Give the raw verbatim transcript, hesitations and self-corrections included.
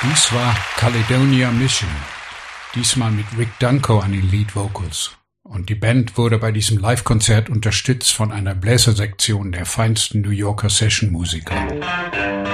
Dies war Caledonia Mission, diesmal mit Rick Danko an den Lead Vocals. Und die Band wurde bei diesem Live-Konzert unterstützt von einer Bläsersektion der feinsten New Yorker Session-Musiker.